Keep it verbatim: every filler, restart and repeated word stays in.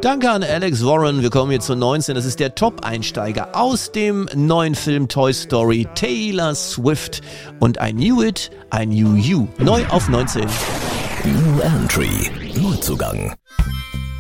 Danke an Alex Warren. Wir kommen jetzt zu neunzehn. Das ist der Top-Einsteiger aus dem neuen Film Toy Story. Taylor Swift und I Knew It, I Knew You. Neu auf neunzehn. New Entry. Neuzugang.